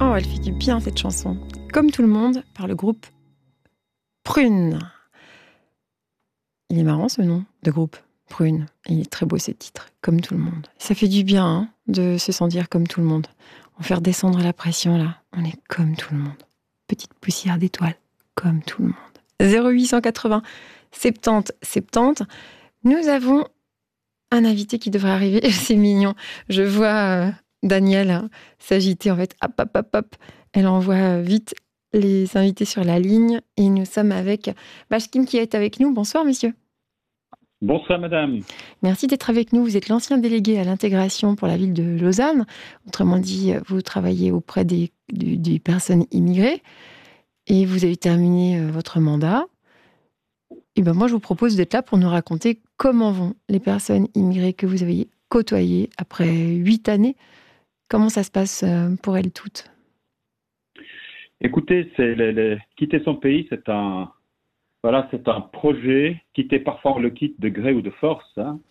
Oh, elle fait du bien cette chanson. Comme tout le monde, par le groupe Prune. Il est marrant ce nom de groupe, Prune. Il est très beau ce titre, Comme tout le monde. Ça fait du bien hein, de se sentir comme tout le monde. On fait redescendre la pression là. On est comme tout le monde. Petite poussière d'étoiles, comme tout le monde. 0880 70 70. Nous avons un invité qui devrait arriver. C'est mignon. Je vois Danielle s'agiter en fait. Hop, hop, hop, hop. Elle envoie vite les invités sur la ligne et nous sommes avec Bashkim qui est avec nous. Bonsoir monsieur. Bonsoir madame. Merci d'être avec nous. Vous êtes l'ancien délégué à l'intégration pour la ville de Lausanne. Autrement dit, vous travaillez auprès des personnes immigrées et vous avez terminé votre mandat. Et ben moi, je vous propose d'être là pour nous raconter comment vont les personnes immigrées que vous avez côtoyées après 8 années. Comment ça se passe pour elles toutes? Écoutez, quitter son pays, c'est un projet. Quitter parfois on le quitte de gré ou de force, hein,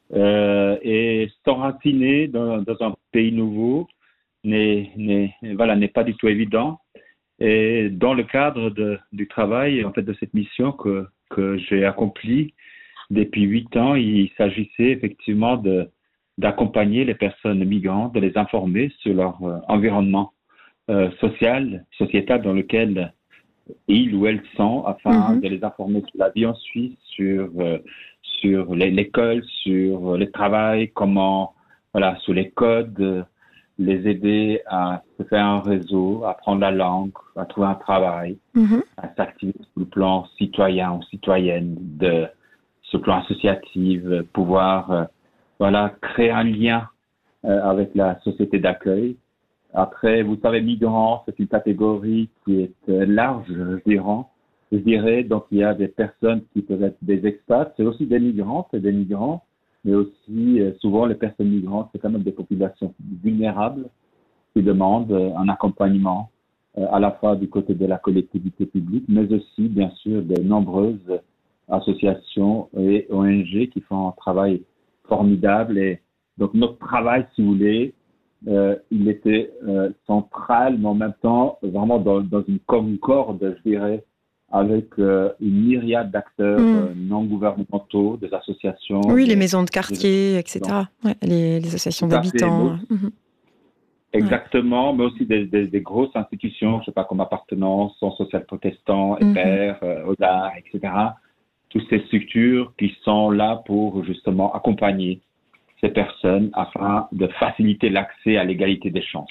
et s'enraciner dans un pays nouveau n'est pas du tout évident. Et dans le cadre du travail, en fait, de cette mission que j'ai accomplie depuis 8 ans, il s'agissait effectivement d'accompagner les personnes migrantes, de les informer sur leur environnement sociétal dans lequel ils ou elles sont, afin de les informer sur la vie en Suisse, sur l'école, sur le travail, sur les codes, les aider à se faire un réseau, à apprendre la langue, à trouver un travail, à s'activer sur le plan citoyen ou citoyenne, sur le plan associatif, pouvoir créer un lien avec la société d'accueil. Après, vous savez, migrants, c'est une catégorie qui est large, je dirais. Donc, il y a des personnes qui peuvent être des expats, c'est aussi des migrants, c'est des migrants, mais aussi, souvent, les personnes migrantes, c'est quand même des populations vulnérables qui demandent un accompagnement à la fois du côté de la collectivité publique, mais aussi, bien sûr, des nombreuses associations et ONG qui font un travail formidable. Et donc, notre travail, si vous voulez, il était central, mais en même temps vraiment dans une concorde, je dirais, avec une myriade d'acteurs non gouvernementaux, des associations. Oui, les maisons de quartier, etc. Ouais, les associations d'habitants. Exactement, mais aussi des grosses institutions, je sais pas, comme Appartenance, Centre social protestant, EPER, ODAR, etc. Toutes ces structures qui sont là pour justement accompagner ces personnes afin de faciliter l'accès à l'égalité des chances.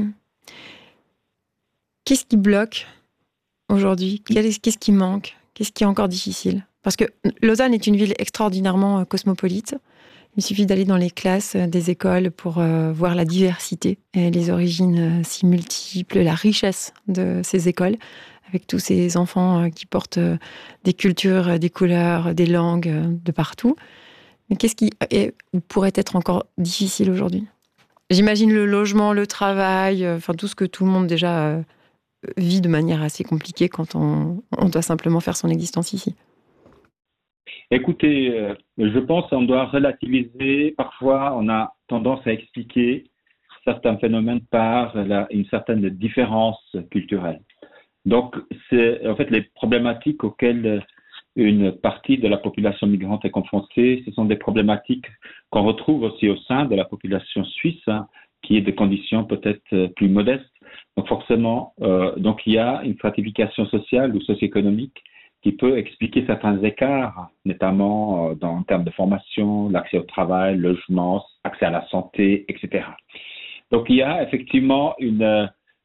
Qu'est-ce qui bloque aujourd'hui? Qu'est-ce qui manque? Qu'est-ce qui est encore difficile? Parce que Lausanne est une ville extraordinairement cosmopolite. Il suffit d'aller dans les classes des écoles pour voir la diversité et les origines si multiples, la richesse de ces écoles, avec tous ces enfants qui portent des cultures, des couleurs, des langues de partout. Mais qu'est-ce qui pourrait être encore difficile aujourd'hui? J'imagine le logement, le travail, tout ce que tout le monde déjà vit de manière assez compliquée quand on doit simplement faire son existence ici. Écoutez, je pense qu'on doit relativiser. Parfois, on a tendance à expliquer certains phénomènes par une certaine différence culturelle. Donc, c'est en fait les problématiques auxquelles une partie de la population migrante est confrontée. Ce sont des problématiques qu'on retrouve aussi au sein de la population suisse, hein, qui est de conditions peut-être plus modestes. Donc forcément, il y a une stratification sociale ou socio-économique qui peut expliquer certains écarts, notamment en termes de formation, l'accès au travail, logement, accès à la santé, etc. Donc il y a effectivement une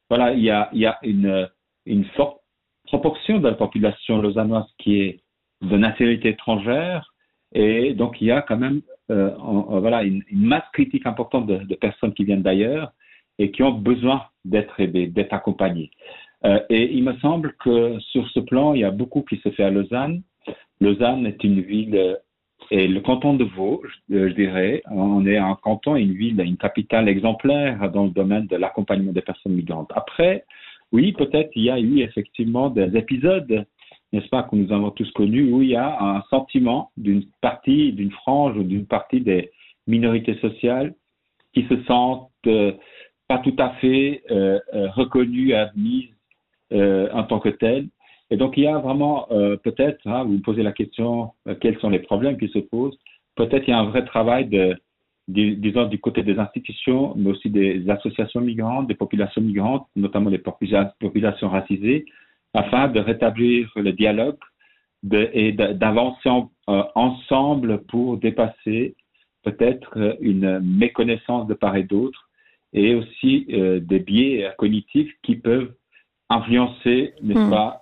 forte proportion de la population lausannoise qui est de nationalité étrangère, et donc il y a quand même une masse critique importante de personnes qui viennent d'ailleurs et qui ont besoin d'être aidées, d'être accompagnées. Et il me semble que sur ce plan, il y a beaucoup qui se fait à Lausanne. Lausanne est une ville, et le canton de Vaud, je dirais, on est un canton, une ville, une capitale exemplaire dans le domaine de l'accompagnement des personnes migrantes. Après, oui, peut-être il y a eu effectivement des épisodes, n'est-ce pas, que nous avons tous connus, où il y a un sentiment d'une frange ou d'une partie des minorités sociales qui se sentent pas tout à fait reconnue, admise en tant que telle. Et donc, il y a vraiment, peut-être, vous me posez la question, quels sont les problèmes qui se posent. Peut-être il y a un vrai travail disons, du côté des institutions, mais aussi des associations migrantes, des populations migrantes, notamment des populations racisées, afin de rétablir le dialogue et d'avancer ensemble pour dépasser peut-être une méconnaissance de part et d'autre et aussi des biais cognitifs qui peuvent influencer, n'est-ce pas,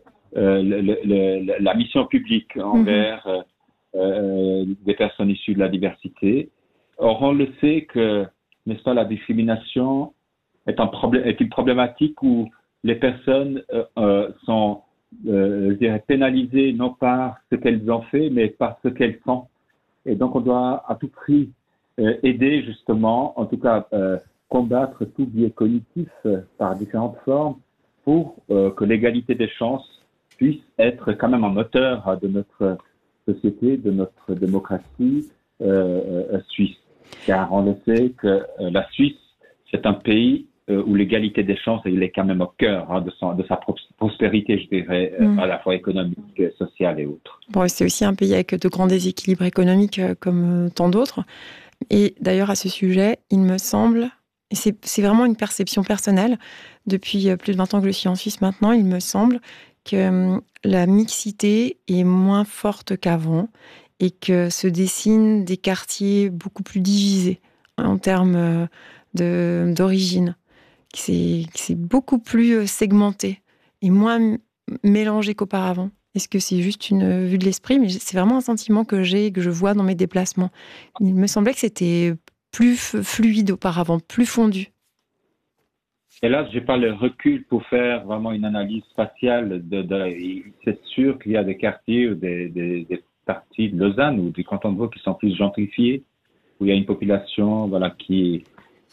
la mission publique envers des personnes issues de la diversité. Or, on le sait que, n'est-ce pas, la discrimination est une problématique où les personnes sont, je dirais, pénalisées non par ce qu'elles ont fait, mais par ce qu'elles sont. Et donc, on doit à tout prix aider justement, en tout cas, combattre tout biais cognitif par différentes formes pour que l'égalité des chances puisse être quand même un moteur de notre société, de notre démocratie suisse. Car on le sait que la Suisse, c'est un pays où l'égalité des chances, il est quand même au cœur de sa prospérité, je dirais, à la fois économique, sociale et autres. Bon, c'est aussi un pays avec de grands déséquilibres économiques comme tant d'autres. Et d'ailleurs, à ce sujet, il me semble, et c'est vraiment une perception personnelle, depuis plus de 20 ans que je suis en Suisse maintenant, il me semble que la mixité est moins forte qu'avant et que se dessinent des quartiers beaucoup plus divisés en termes d'origine. C'est beaucoup plus segmenté et moins mélangé qu'auparavant. Est-ce que c'est juste une vue de l'esprit? Mais c'est vraiment un sentiment que j'ai et que je vois dans mes déplacements. Il me semblait que c'était plus fluide auparavant, plus fondu. Hélas, j'ai pas le recul pour faire vraiment une analyse spatiale. C'est sûr qu'il y a des quartiers ou des parties de Lausanne ou des cantons de Vaud qui sont plus gentrifiés, où il y a une population, qui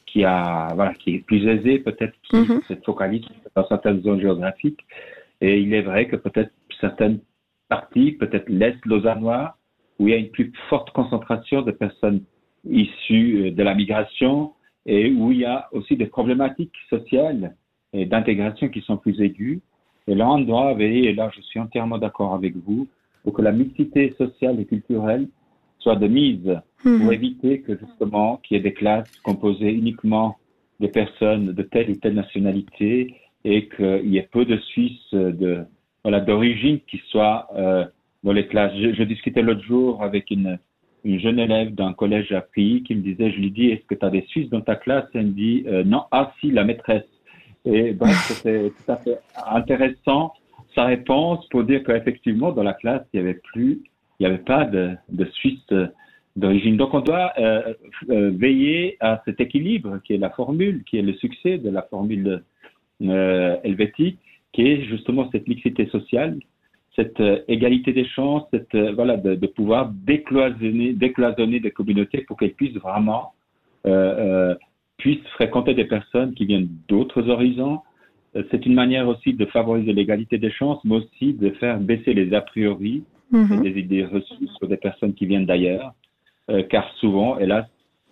est plus aisée, peut-être, qui se focalise dans certaines zones géographiques. Et il est vrai que peut-être certaines parties, peut-être l'Est lausannois, où il y a une plus forte concentration de personnes issues de la migration et où il y a aussi des problématiques sociales et d'intégration qui sont plus aiguës. Et là, on doit veiller, et là, je suis entièrement d'accord avec vous, pour que la mixité sociale et culturelle soit de mise pour éviter que, justement, qu'il y ait des classes composées uniquement de personnes de telle ou telle nationalité et qu'il y ait peu de Suisses d'origine qui soient dans les classes. Je discutais l'autre jour avec une jeune élève d'un collège à Pays qui me disait, je lui dis, est-ce que tu as des Suisses dans ta classe? Elle me dit, non, ah si, la maîtresse. Et bref, c'était tout à fait intéressant sa réponse pour dire qu'effectivement, dans la classe, il n'y avait pas de Suisses d'origine. Donc, on doit veiller à cet équilibre qui est la formule, qui est le succès de la formule helvétique, qui est justement cette mixité sociale, cette égalité des chances, de pouvoir décloisonner des communautés pour qu'elles puissent vraiment puissent fréquenter des personnes qui viennent d'autres horizons. C'est une manière aussi de favoriser l'égalité des chances, mais aussi de faire baisser les a priori et des idées reçues sur des personnes qui viennent d'ailleurs, car souvent, hélas,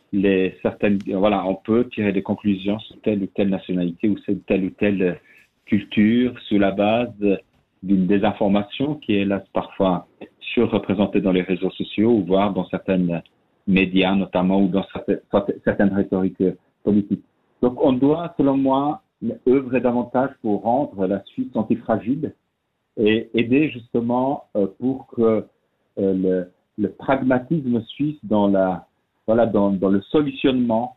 on peut tirer des conclusions sur telle ou telle nationalité ou sur telle ou telle culture sous la base d'une désinformation qui est hélas parfois surreprésentée dans les réseaux sociaux ou voire dans certains médias notamment ou dans certaines rhétoriques politiques. Donc on doit, selon moi, œuvrer davantage pour rendre la Suisse antifragile et aider justement pour que le pragmatisme suisse dans le solutionnement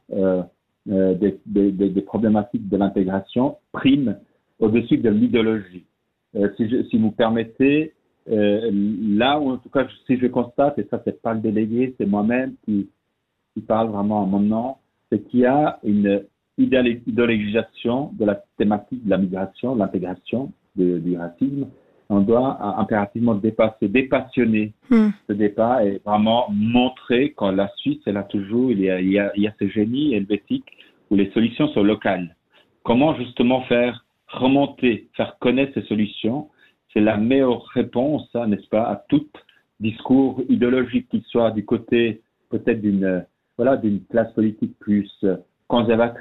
des problématiques de l'intégration prime au-dessus de l'idéologie. Si vous permettez, là où en tout cas si je constate, et ça c'est pas le délégué, c'est moi-même qui parle vraiment à mon nom, c'est qu'il y a une idéologisation de la thématique de la migration, de l'intégration, du racisme. On doit impérativement dépassionner ce débat et vraiment montrer qu'en la Suisse, elle a toujours, il y a ce génie helvétique où les solutions sont locales. Comment justement faire remonter, faire connaître ces solutions, c'est la meilleure réponse, n'est-ce pas, à tout discours idéologique qui soit du côté peut-être d'une classe politique plus conservatrice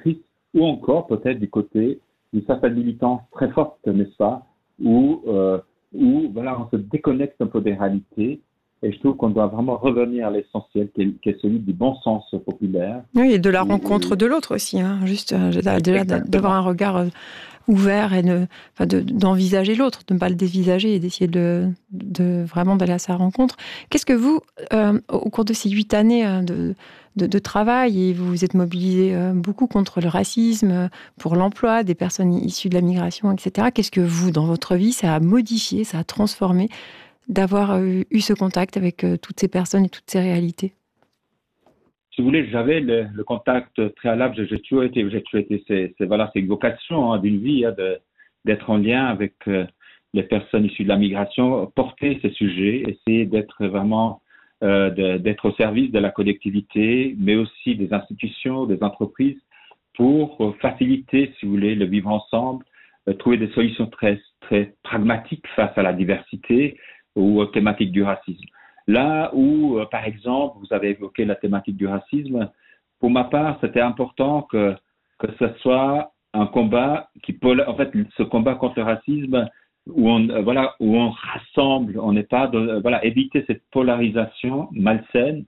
ou encore peut-être du côté d'une certaine militance très forte, n'est-ce pas, où voilà, on se déconnecte un peu des réalités. Et je trouve qu'on doit vraiment revenir à l'essentiel, qui est celui du bon sens populaire. Oui, et de la rencontre de l'autre aussi, hein. Juste déjà d'avoir un regard ouvert et d'envisager l'autre, de ne pas le dévisager et d'essayer de vraiment d'aller à sa rencontre. Qu'est-ce que vous, au cours de ces 8 années de travail, et vous vous êtes mobilisé beaucoup contre le racisme, pour l'emploi des personnes issues de la migration, etc. Qu'est-ce que vous, dans votre vie, ça a modifié, ça a transformé d'avoir eu ce contact avec toutes ces personnes et toutes ces réalités? Si vous voulez, j'avais le contact préalable, j'ai toujours été, voilà, c'est une vocation d'une vie d'être en lien avec les personnes issues de la migration, porter ces sujets, essayer d'être vraiment, d'être au service de la collectivité, mais aussi des institutions, des entreprises, pour faciliter, si vous voulez, le vivre ensemble, trouver des solutions très, très pragmatiques face à la diversité ou aux thématiques du racisme. Là où, par exemple, vous avez évoqué la thématique du racisme, pour ma part, c'était important que ce soit un combat en fait, ce combat contre le racisme voilà, où on rassemble, on n'est pas, voilà, éviter cette polarisation malsaine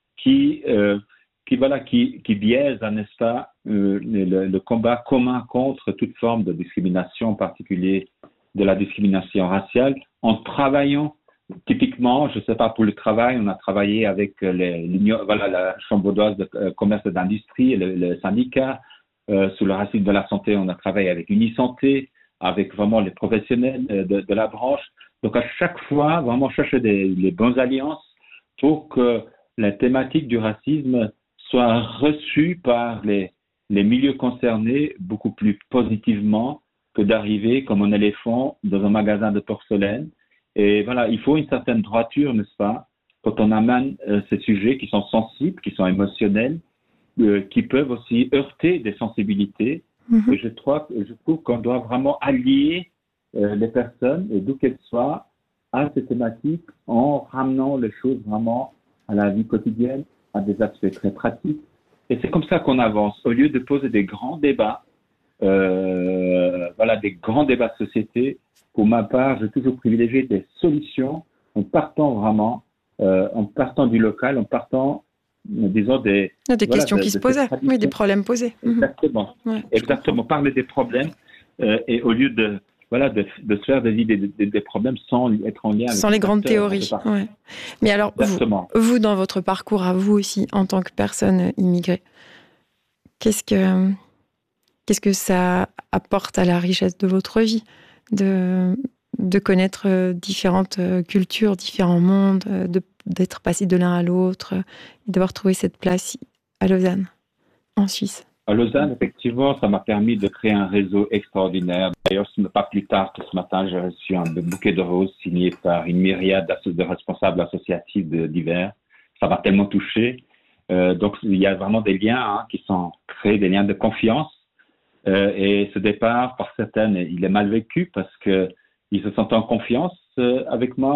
qui biaise, n'est-ce pas, le combat commun contre toute forme de discrimination, en particulier de la discrimination raciale, en travaillant. Typiquement, je ne sais pas, pour le travail, on a travaillé avec la Chambre vaudoise de commerce et d'industrie, le syndicat. Sous le racisme de la santé, on a travaillé avec Unisanté, avec vraiment les professionnels de la branche. Donc, à chaque fois, vraiment chercher les bonnes alliances pour que la thématique du racisme soit reçue par les milieux concernés beaucoup plus positivement que d'arriver comme un éléphant dans un magasin de porcelaine. Et voilà, il faut une certaine droiture, n'est-ce pas, quand on amène ces sujets qui sont sensibles, qui sont émotionnels, qui peuvent aussi heurter des sensibilités. Et je trouve qu'on doit vraiment allier les personnes, et d'où qu'elles soient, à ces thématiques en ramenant les choses vraiment à la vie quotidienne, à des aspects très pratiques. Et c'est comme ça qu'on avance. Au lieu de poser des grands débats, voilà, des grands débats de société, pour ma part, j'ai toujours privilégié des solutions en partant vraiment, en partant du local, en partant, disons, des questions qui se posaient, oui, des problèmes posés. Exactement, exactement. Parler des problèmes et au lieu de se faire des idées des problèmes sans être en lien avec sans les grandes théories. Ouais. Mais alors, vous, dans votre parcours à vous aussi, en tant que personne immigrée, qu'est-ce que ça apporte à la richesse de votre vie de connaître différentes cultures, différents mondes, d'être passé de l'un à l'autre, et d'avoir trouvé cette place à Lausanne, en Suisse? À Lausanne, effectivement, ça m'a permis de créer un réseau extraordinaire. D'ailleurs, pas plus tard que ce matin, j'ai reçu un bouquet de roses signé par une myriade de responsables associatifs divers. Ça m'a tellement touché. Donc, il y a vraiment des liens qui sont créés, des liens de confiance. Et ce départ, par certaines, il est mal vécu parce qu'ils se sentent en confiance avec moi.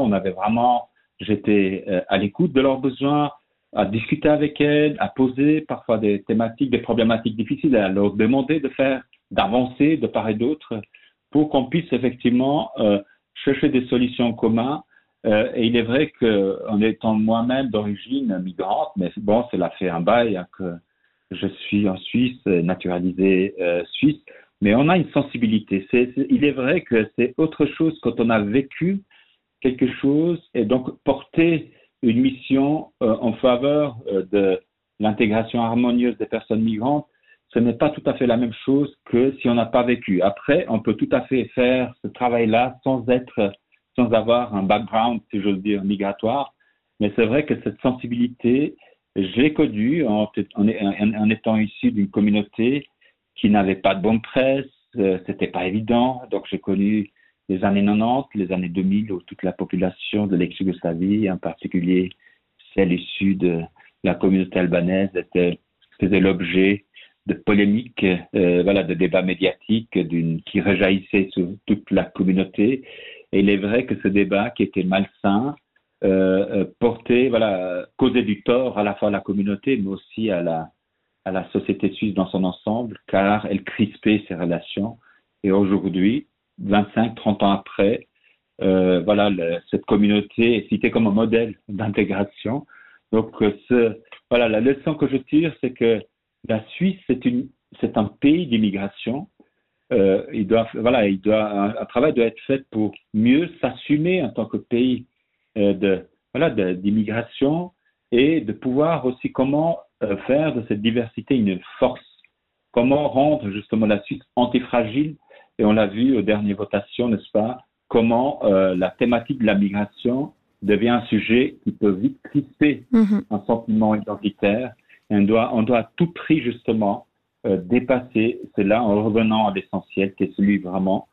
J'étais à l'écoute de leurs besoins, à discuter avec elles, à poser parfois des thématiques, des problématiques difficiles, à leur demander d'avancer de part et d'autre pour qu'on puisse effectivement chercher des solutions communes. Et il est vrai qu'en étant moi-même d'origine migrante, mais bon, cela fait un bail que je suis en Suisse, naturalisé suisse, mais on a une sensibilité. Il est vrai que c'est autre chose quand on a vécu quelque chose et donc porter une mission en faveur de l'intégration harmonieuse des personnes migrantes, ce n'est pas tout à fait la même chose que si on n'a pas vécu. Après, on peut tout à fait faire ce travail-là sans avoir un background, si j'ose dire, migratoire. Mais c'est vrai que cette sensibilité, je l'ai connue en étant issu d'une communauté qui n'avait pas de bonne presse, c'était pas évident. Donc j'ai connu les années 90, les années 2000, où toute la population de l'ex-Yougoslavie, en particulier celle issue de la communauté albanaise, faisait l'objet de polémiques, de débats médiatiques qui rejaillissaient sur toute la communauté. Et il est vrai que ce débat, qui était malsain, causait du tort à la fois à la communauté, mais aussi à à la société suisse dans son ensemble, car elle crispait ses relations. Et aujourd'hui, 25-30 ans après, voilà, cette communauté est citée comme un modèle d'intégration. Donc, voilà, la leçon que je tire, c'est que la Suisse, c'est un pays d'immigration. Un travail doit être fait pour mieux s'assumer en tant que pays d'immigration et de pouvoir aussi comment faire de cette diversité une force. Comment rendre justement la Suisse antifragile. Et on l'a vu aux dernières votations, n'est-ce pas? Comment la thématique de la migration devient un sujet qui peut vite crisper un sentiment identitaire. Et on doit à tout prix justement dépasser cela en revenant à l'essentiel, qui est celui vraiment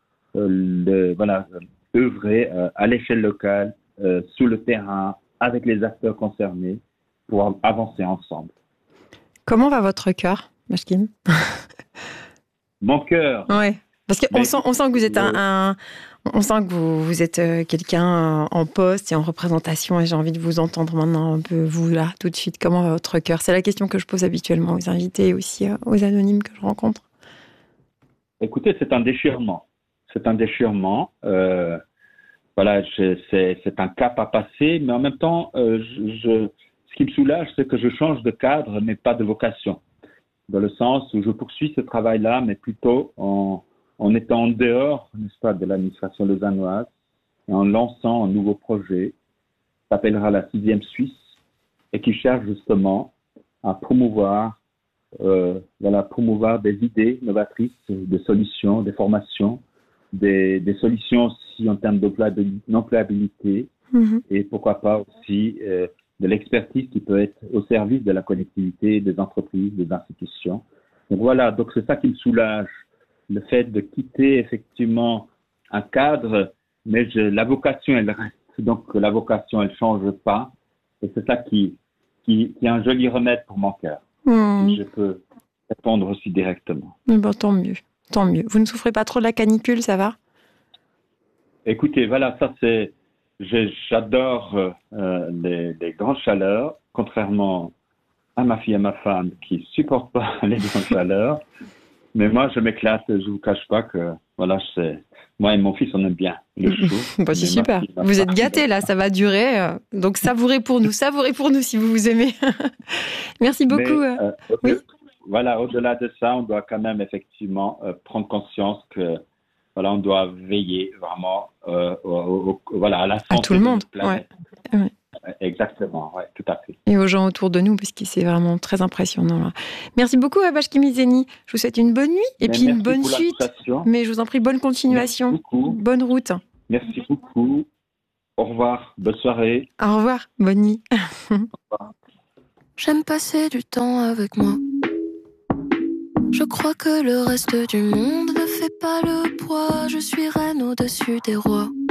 œuvrer à l'échelle locale, sur le terrain, avec les acteurs concernés, pour avancer ensemble. Comment va votre cœur, Bashkim? Mon cœur. Ouais. Parce qu'on sent que vous êtes on sent que vous êtes quelqu'un en poste et en représentation, et j'ai envie de vous entendre maintenant un peu, vous, là, tout de suite. Comment va votre cœur? C'est la question que je pose habituellement aux invités et aussi aux anonymes que je rencontre. Écoutez, c'est un déchirement. C'est un déchirement. Voilà, c'est un cap à passer, mais en même temps, ce qui me soulage, c'est que je change de cadre, mais pas de vocation. Dans le sens où je poursuis ce travail-là, mais plutôt en étant en dehors, n'est-ce pas, de l'administration lausannoise et en lançant un nouveau projet qui s'appellera la 6e Suisse et qui cherche justement à promouvoir des idées novatrices, des solutions, des formations, des solutions aussi en termes d'employabilité et pourquoi pas aussi de l'expertise qui peut être au service de la collectivité, des entreprises, des institutions. Donc voilà, donc c'est ça qui me soulage, le fait de quitter effectivement un cadre, mais la vocation, elle reste. Donc la vocation, elle change pas. Et c'est ça qui est un joli remède pour mon cœur. Si je peux répondre aussi directement. Bon, tant mieux, tant mieux. Vous ne souffrez pas trop de la canicule, ça va? Écoutez, voilà, ça c'est... J'adore les grandes chaleurs, contrairement à ma fille et à ma femme qui supportent pas les grandes chaleurs. Mais moi, je m'éclate. Je vous cache pas que voilà, moi et mon fils, on aime bien le chaud. Bah, c'est super. Vous êtes gâtés là, ça va durer. Donc savourez pour nous si vous vous aimez. Merci beaucoup. Oui. Voilà, au-delà de ça, on doit quand même effectivement prendre conscience que voilà, on doit veiller vraiment à la santé à tout le monde. de la planète. Ouais. Exactement, ouais, tout à fait. Et aux gens autour de nous, parce que c'est vraiment très impressionnant. Là. Merci beaucoup, Bashkim Izeni. Je vous souhaite une bonne nuit et puis une bonne suite. Mais je vous en prie, bonne continuation. Bonne route. Merci beaucoup. Au revoir. Bonne soirée. Au revoir. Bonne nuit. Au revoir. J'aime passer du temps avec moi. Je crois que le reste du monde ne fait pas le poids. Je suis reine au-dessus des rois.